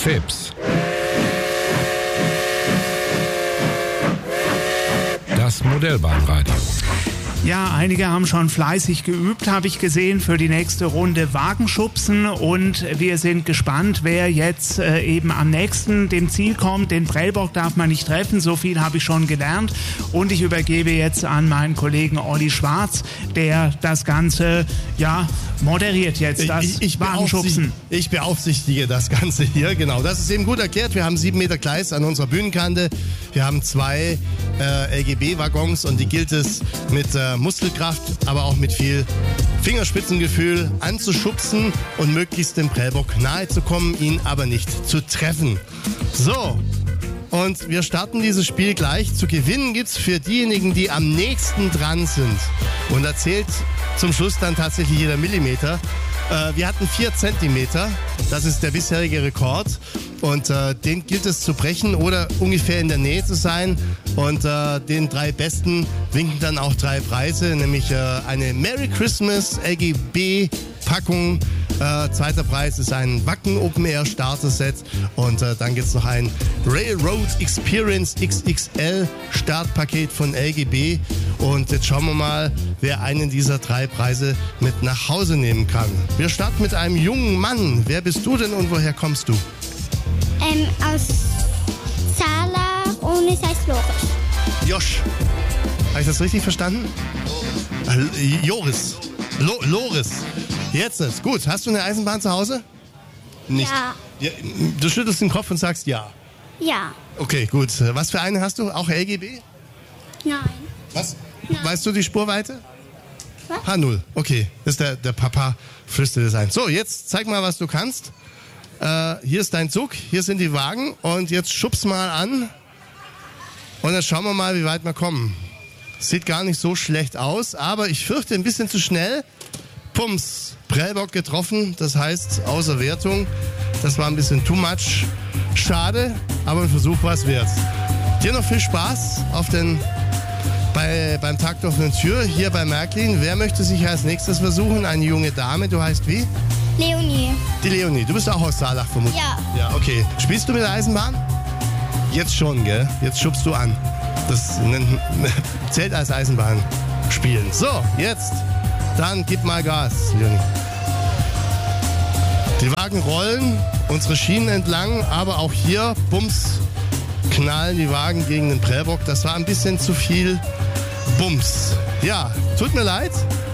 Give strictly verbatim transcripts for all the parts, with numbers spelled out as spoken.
Fips. Das Modellbahnradio. Ja, einige haben schon fleißig geübt, habe ich gesehen, für die nächste Runde Wagenschubsen, und wir sind gespannt, wer jetzt äh, eben am nächsten dem Ziel kommt. Den Prellbock darf man nicht treffen, so viel habe ich schon gelernt, und ich übergebe jetzt an meinen Kollegen Olli Schwarz, der das Ganze, ja, moderiert jetzt, das ich, ich Wagenschubsen. Beaufsicht, ich beaufsichtige das Ganze hier, genau. Das ist eben gut erklärt. Wir haben sieben Meter Gleis an unserer Bühnenkante. Wir haben zwei äh, L G B-Waggons, und die gilt es mit äh, Muskelkraft, aber auch mit viel Fingerspitzengefühl anzuschubsen und möglichst dem Prellbock nahe zu kommen, ihn aber nicht zu treffen. So, und wir starten dieses Spiel gleich. Zu gewinnen gibt's für diejenigen, die am nächsten dran sind. Und da zählt zum Schluss dann tatsächlich jeder Millimeter. Äh, wir hatten vier Zentimeter, das ist der bisherige Rekord. Und äh, den gilt es zu brechen oder ungefähr in der Nähe zu sein. Und äh, den drei Besten winken dann auch drei Preise, nämlich äh, eine Merry Christmas L G B-Packung. Äh, zweiter Preis ist ein Wacken Open Air Starter Set. Und äh, dann gibt es noch ein Railroad Experience X X L Startpaket von L G B. Und jetzt schauen wir mal, wer einen dieser drei Preise mit nach Hause nehmen kann. Wir starten mit einem jungen Mann. Wer bist du denn und woher kommst du? Ähm, aus Sala und es heißt Loris. Josh. Habe ich das richtig verstanden? Äh, Joris. Lo Loris. Jetzt ist gut. Hast du eine Eisenbahn zu Hause? Nicht. Ja. Ja, du schüttelst den Kopf und sagst ja. Ja. Okay, gut. Was für eine hast du? Auch L G B? Nein. Was? Nein. Weißt du die Spurweite? Was? H null. Okay. Das ist der, der Papa flüstert es ein. So, jetzt zeig mal, was du kannst. Äh, hier ist dein Zug, hier sind die Wagen, und jetzt schubst mal an und dann schauen wir mal, wie weit wir kommen. Sieht gar nicht so schlecht aus, aber ich fürchte ein bisschen zu schnell. Pums, Prellbock getroffen, das heißt außer Wertung. Das war ein bisschen too much. Schade, aber ein Versuch war es wert. Dir noch viel Spaß auf den, bei, beim Tag der offenen Tür hier bei Märklin. Wer möchte sich als nächstes versuchen? Eine junge Dame, du heißt wie? Leonie. Die Leonie, du bist auch aus Saalach vermutlich. Ja. Ja, okay. Spielst du mit der Eisenbahn? Jetzt schon, gell? Jetzt schubst du an. Das nennt, zählt als Eisenbahn spielen. So, jetzt. Dann gib mal Gas, Leonie. Die Wagen rollen unsere Schienen entlang, aber auch hier, bums, knallen die Wagen gegen den Prellbock. Das war ein bisschen zu viel Bums. Ja, tut mir leid.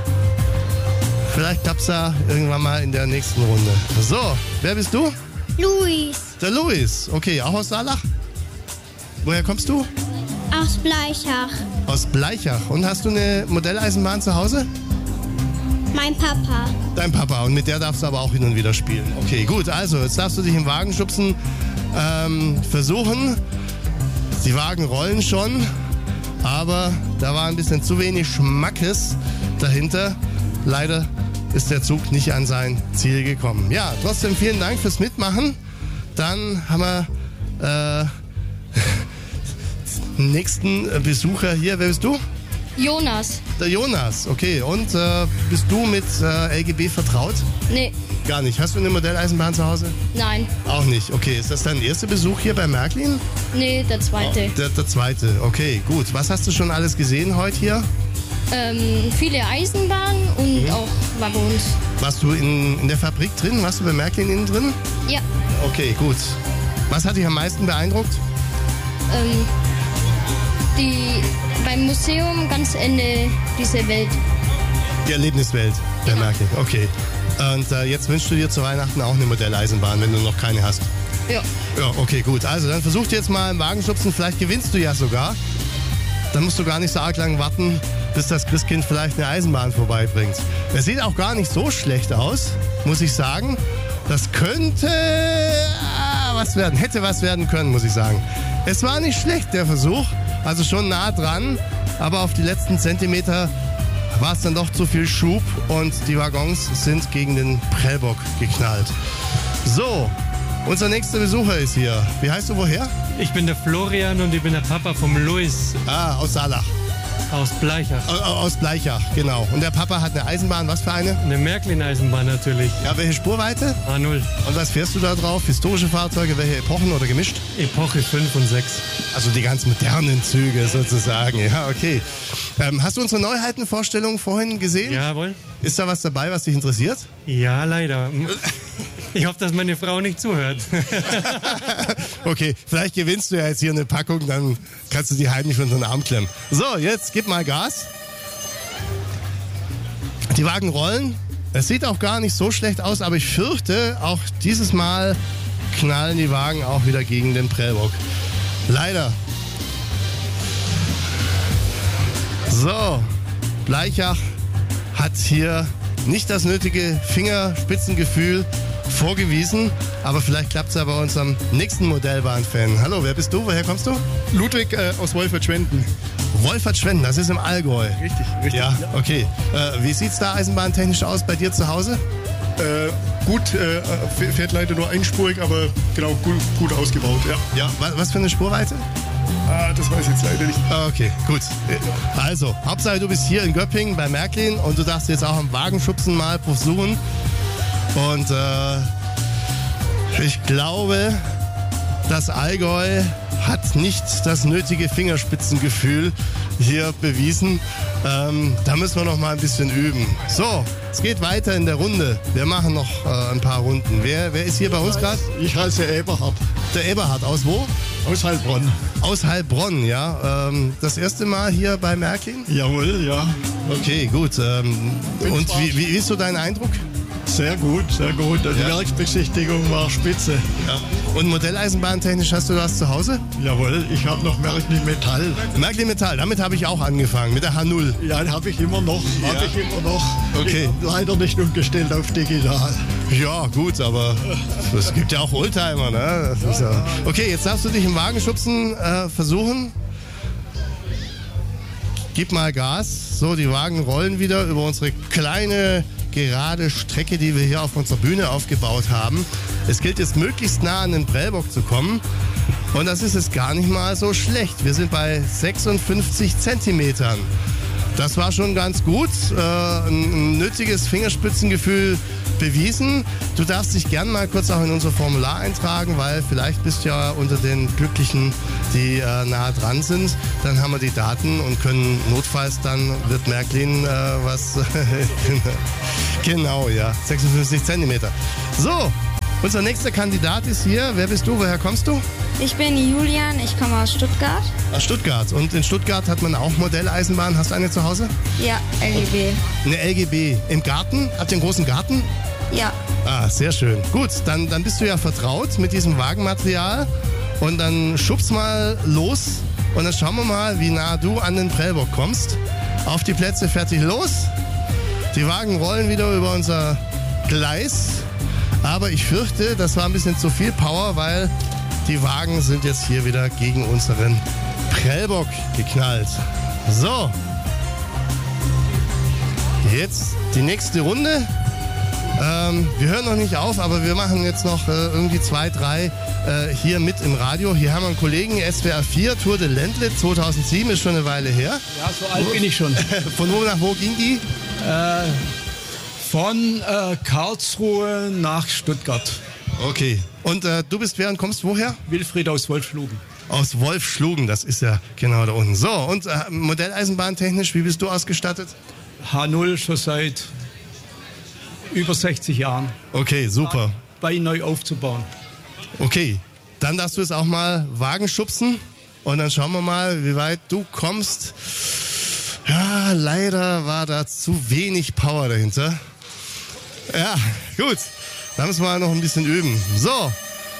Vielleicht klappt's ja irgendwann mal in der nächsten Runde. So, wer bist du? Luis. Der Luis. Okay, auch aus Saalach? Woher kommst du? Aus Bleichach. Aus Bleichach. Und hast du eine Modelleisenbahn zu Hause? Mein Papa. Dein Papa. Und mit der darfst du aber auch hin und wieder spielen. Okay, gut. Also, jetzt darfst du dich im Wagenschubsen ähm, versuchen. Die Wagen rollen schon. Aber da war ein bisschen zu wenig Schmackes dahinter. Leider ist der Zug nicht an sein Ziel gekommen. Ja, trotzdem vielen Dank fürs Mitmachen. Dann haben wir äh, den nächsten Besucher hier. Wer bist du? Jonas. Der Jonas, okay. Und äh, bist du mit äh, L G B vertraut? Nee. Gar nicht. Hast du eine Modelleisenbahn zu Hause? Nein. Auch nicht. Okay, ist das dein erster Besuch hier bei Märklin? Nee, der zweite. Der, der zweite, okay, gut. Was hast du schon alles gesehen heute hier? Ähm, viele Eisenbahnen und Mhm. auch Waggons. Warst du in, in der Fabrik drin? Warst du bei Märklin innen drin? Ja. Okay, gut. Was hat dich am meisten beeindruckt? Ähm, die beim Museum ganz Ende diese Welt. Die Erlebniswelt bei Genau. Märklin, okay. Und äh, jetzt wünschst du dir zu Weihnachten auch eine Modelleisenbahn, wenn du noch keine hast. Ja. Ja, okay, gut. Also dann versuch jetzt mal im Wagenschubsen, vielleicht gewinnst du ja sogar. Dann musst du gar nicht so arg lang warten, bis das Christkind vielleicht eine Eisenbahn vorbeibringt. Er sieht auch gar nicht so schlecht aus, muss ich sagen. Das könnte ah, was werden, hätte was werden können, muss ich sagen. Es war nicht schlecht, der Versuch, also schon nah dran, aber auf die letzten Zentimeter war es dann doch zu viel Schub und die Waggons sind gegen den Prellbock geknallt. So, unser nächster Besucher ist hier. Wie heißt du, woher? Ich bin der Florian und ich bin der Papa vom Luis. Ah, aus Saalach. Aus Bleichach. Au- Aus Bleichach, genau. Und der Papa hat eine Eisenbahn, was für eine? Eine Märklin-Eisenbahn natürlich. Ja, welche Spurweite? H null. Und was fährst du da drauf? Historische Fahrzeuge, welche Epochen oder gemischt? Epoche fünf und sechs. Also die ganz modernen Züge sozusagen. Ja, okay. Ähm, hast du unsere Neuheitenvorstellung vorhin gesehen? Jawohl. Ist da was dabei, was dich interessiert? Ja, leider. Ich hoffe, dass meine Frau nicht zuhört. Okay, vielleicht gewinnst du ja jetzt hier eine Packung, dann kannst du die heimlich unter den Arm klemmen. So, jetzt gib mal Gas. Die Wagen rollen. Es sieht auch gar nicht so schlecht aus, aber ich fürchte, auch dieses Mal knallen die Wagen auch wieder gegen den Prellbock. Leider. So, Bleichach hat hier nicht das nötige Fingerspitzengefühl vorgewiesen, aber vielleicht klappt es ja bei unserem nächsten Modellbahn-Fan. Hallo, wer bist du? Woher kommst du? Ludwig äh, aus Wolfert-Schwenden. Wolfert-Schwenden, das ist im Allgäu. Richtig, richtig. Ja, okay. Äh, wie sieht's da eisenbahntechnisch aus bei dir zu Hause? Äh, gut, äh, fährt leider nur einspurig, aber genau, gut, gut ausgebaut, ja. Ja. Was, was für eine Spurweite? Ah, das weiß ich jetzt leider nicht. Ah, okay, gut. Also, Hauptsache du bist hier in Göppingen bei Märklin und du darfst jetzt auch am Wagenschubsen mal versuchen. Und äh, ich glaube, das Allgäu hat nicht das nötige Fingerspitzengefühl hier bewiesen. Ähm, da müssen wir noch mal ein bisschen üben. So, es geht weiter in der Runde. Wir machen noch äh, ein paar Runden. Wer, wer ist hier bei uns gerade? Ich heiße Eberhard. Der Eberhard. Aus wo? Aus Heilbronn. Aus Heilbronn, ja. Ähm, das erste Mal hier bei Märklin? Jawohl, ja. Okay, gut. Ähm, und wie, wie ist so dein Eindruck? Sehr gut, sehr gut. Die Ja. Werksbesichtigung war spitze. Ja. Und modelleisenbahntechnisch hast du das zu Hause? Jawohl, ich habe noch Märklin Metall. Märklin Metall, damit habe ich auch angefangen, mit der H null. Ja, habe ich immer noch. Ja. Habe ich immer noch. Okay. Ich hab leider nicht umgestellt auf digital. Ja, gut, aber es gibt ja auch Oldtimer, ne? Das ist ja okay, jetzt darfst du dich im Wagenschubsen äh, versuchen. Gib mal Gas. So, die Wagen rollen wieder über unsere kleine gerade Strecke, die wir hier auf unserer Bühne aufgebaut haben. Es gilt jetzt möglichst nah an den Prellbock zu kommen. Und das ist jetzt gar nicht mal so schlecht. Wir sind bei sechsundfünfzig Zentimetern. Das war schon ganz gut. Äh, ein nötiges Fingerspitzengefühl bewiesen. Du darfst dich gern mal kurz auch in unser Formular eintragen, weil vielleicht bist du ja unter den Glücklichen, die äh, nah dran sind. Dann haben wir die Daten und können notfalls dann, wird Märklin äh, was... Genau, ja. sechsundfünfzig Zentimeter. So, unser nächster Kandidat ist hier. Wer bist du? Woher kommst du? Ich bin Julian, ich komme aus Stuttgart. Aus Stuttgart. Und in Stuttgart hat man auch Modelleisenbahn. Hast du eine zu Hause? Ja, L G B. Eine L G B. Im Garten? Habt ihr einen großen Garten? Ja. Ah, sehr schön. Gut, dann, dann bist du ja vertraut mit diesem Wagenmaterial. Und dann schubst mal los. Und dann schauen wir mal, wie nah du an den Prellbock kommst. Auf die Plätze, fertig, los. Die Wagen rollen wieder über unser Gleis. Aber ich fürchte, das war ein bisschen zu viel Power, weil die Wagen sind jetzt hier wieder gegen unseren Prellbock geknallt. So. Jetzt die nächste Runde. Ähm, wir hören noch nicht auf, aber wir machen jetzt noch äh, irgendwie zwei, drei äh, hier mit im Radio. Hier haben wir einen Kollegen, S W R vier, Tour de Ländle zweitausendsieben, ist schon eine Weile her. Ja, so alt bin ich schon. Von wo nach wo ging die? Äh, von äh, Karlsruhe nach Stuttgart. Okay. Und äh, du bist wer und kommst woher? Wilfried aus Wolfschlugen. Aus Wolfschlugen, das ist ja genau da unten. So, und äh, Modelleisenbahntechnisch, wie bist du ausgestattet? H null schon seit über sechzig Jahren. Okay, super. Bei neu aufzubauen. Okay, dann darfst du es auch mal Wagen schubsen und dann schauen wir mal, wie weit du kommst. Ja, leider war da zu wenig Power dahinter. Ja, gut. Da müssen wir noch ein bisschen üben. So.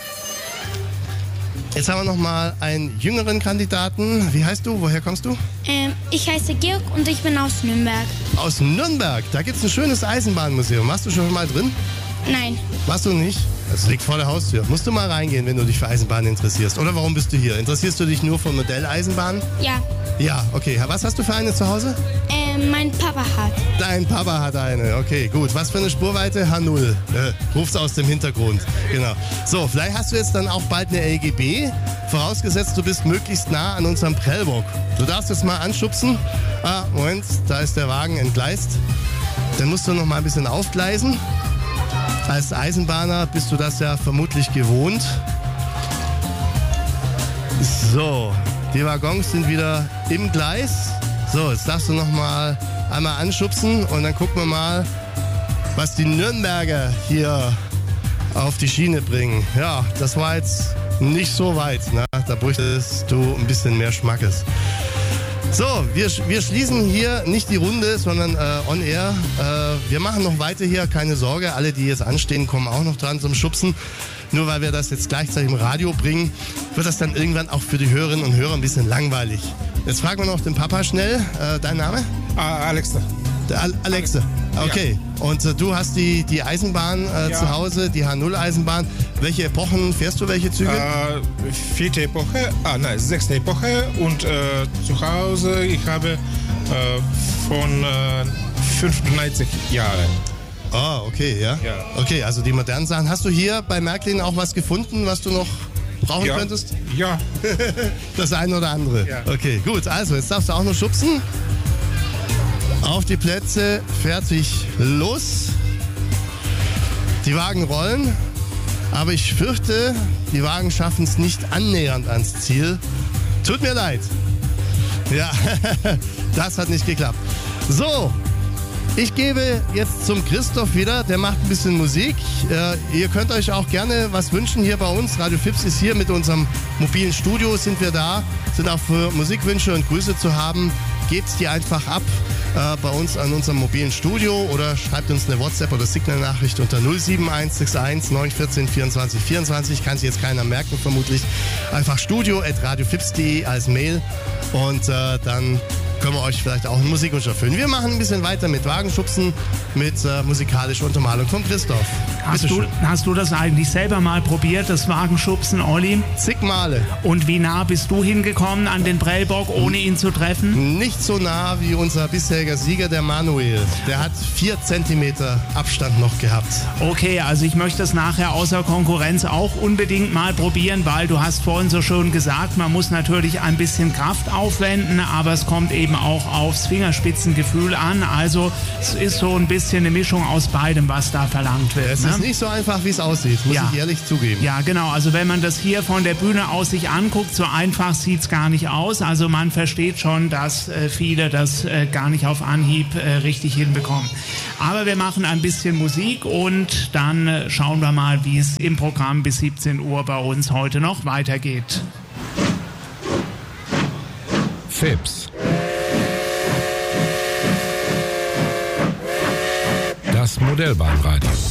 Jetzt haben wir noch mal einen jüngeren Kandidaten. Wie heißt du? Woher kommst du? Ähm, ich heiße Georg und ich bin aus Nürnberg. Aus Nürnberg. Da gibt es ein schönes Eisenbahnmuseum. Warst du schon mal drin? Nein, Warst du nicht? Das liegt vor der Haustür. Musst du mal reingehen, wenn du dich für Eisenbahnen interessierst. Oder warum bist du hier? Interessierst du dich nur für Modelleisenbahnen? ja. Ja, okay. Was hast du für eine zu Hause? Ähm, Äh, mein Papa hat. Dein Papa hat eine. Okay, gut. Was für eine Spurweite? H null. Äh, ruf's aus dem Hintergrund. Genau. So, vielleicht hast du jetzt dann auch bald eine L G B. Vorausgesetzt, du bist möglichst nah an unserem Prellbock. Du darfst jetzt mal anschubsen. Ah, Moment, da ist der Wagen entgleist. Dann musst du noch mal ein bisschen aufgleisen. Als Eisenbahner bist du das ja vermutlich gewohnt. So, die Waggons sind wieder im Gleis. So, jetzt darfst du noch mal einmal anschubsen und dann gucken wir mal, was die Nürnberger hier auf die Schiene bringen. Ja, das war jetzt nicht so weit. Ne? Da bräuchtest du ein bisschen mehr Schmackes. So, wir, wir schließen hier nicht die Runde, sondern äh, on air. Äh, wir machen noch weiter hier, keine Sorge. Alle, die jetzt anstehen, kommen auch noch dran zum Schubsen. Nur weil wir das jetzt gleichzeitig im Radio bringen, wird das dann irgendwann auch für die Hörerinnen und Hörer ein bisschen langweilig. Jetzt fragen wir noch den Papa schnell. Äh, dein Name? Uh, Alexa. Der Al Alexa. Okay. Ja. Und äh, du hast die, die Eisenbahn äh, ja. zu Hause, die H null Eisenbahn. Welche Epochen fährst du, welche Züge? Uh, vierte Epoche, ah nein, sechste Epoche. Und äh, zu Hause, ich habe äh, von äh, fünfundneunzig Jahren. Ah, okay, ja? ja. Okay, also die modernen Sachen. Hast du hier bei Märklin auch was gefunden, was du noch brauchen ja. könntest? Ja. Das eine oder andere? Ja. Okay, gut. Also, jetzt darfst du auch noch schubsen. Auf die Plätze, fertig, los. Die Wagen rollen, aber ich fürchte, die Wagen schaffen es nicht annähernd ans Ziel. Tut mir leid. Ja, das hat nicht geklappt. So. Ich gebe jetzt zum Christoph wieder, der macht ein bisschen Musik. Äh, ihr könnt euch auch gerne was wünschen hier bei uns. Radio Fips ist hier mit unserem mobilen Studio, sind wir da, sind auch für Musikwünsche und Grüße zu haben. Gebt die einfach ab äh, bei uns an unserem mobilen Studio oder schreibt uns eine WhatsApp- oder Signal-Nachricht unter null sieben eins sechs eins neun eins vier vierundzwanzig vierundzwanzig. Kann sich jetzt keiner merken vermutlich. Einfach studio at radiofips punkt de als Mail und äh, dann können wir euch vielleicht auch einen Musikwunsch erfüllen. Wir machen ein bisschen weiter mit Wagenschubsen, mit äh, musikalischer Untermalung von Christoph. Hast du, hast du das eigentlich selber mal probiert, das Wagenschubsen, Olli? Zig Male. Und wie nah bist du hingekommen an den Prellbock, ohne ihn zu treffen? Nicht so nah wie unser bisheriger Sieger, der Manuel. Der hat vier Zentimeter Abstand noch gehabt. Okay, also ich möchte das nachher außer Konkurrenz auch unbedingt mal probieren, weil du hast vorhin so schön gesagt, man muss natürlich ein bisschen Kraft aufwenden, aber es kommt eben auch aufs Fingerspitzengefühl an. Also es ist so ein bisschen eine Mischung aus beidem, was da verlangt wird. Es ne? ist nicht so einfach, wie es aussieht, muss ja. ich ehrlich zugeben. Ja, genau. Also wenn man das hier von der Bühne aus sich anguckt, so einfach sieht es gar nicht aus. Also man versteht schon, dass äh, viele das äh, gar nicht auf Anhieb äh, richtig hinbekommen. Aber wir machen ein bisschen Musik und dann äh, schauen wir mal, wie es im Programm bis siebzehn Uhr bei uns heute noch weitergeht. Fips. Das Modellbahnradio.